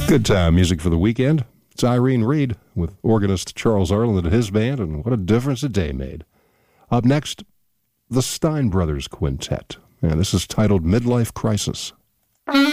Good time music for the weekend. It's Irene Reed with organist Charles Arland and his band, and what a difference a day made. Up next, the Stein Brothers Quintet. And this is titled Midlife Crisis.